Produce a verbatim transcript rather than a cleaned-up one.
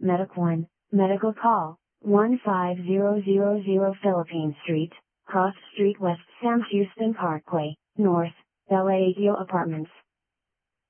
Medic one, medical call, one five zero zero zero Philippine Street, Cross Street West Sam Houston Parkway, North, Bella Apartments.